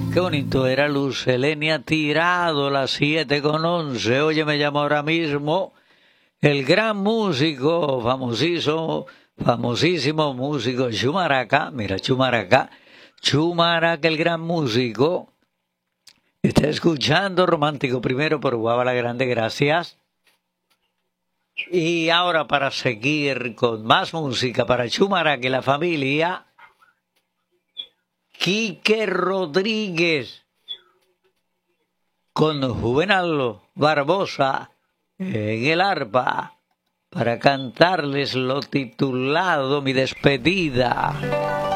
Qué bonito era Luz Helenia Tirado, las 7:11. Oye, me llamo ahora mismo el gran músico, famosísimo músico Chumaraca. Mira, Chumaraca, el gran músico. Está escuchando Romántico Primero por Guava Grande, gracias. Y ahora para seguir con más música para Chumaraca y la familia, Quique Rodríguez con Juvenal Barbosa en el arpa para cantarles lo titulado Mi Despedida.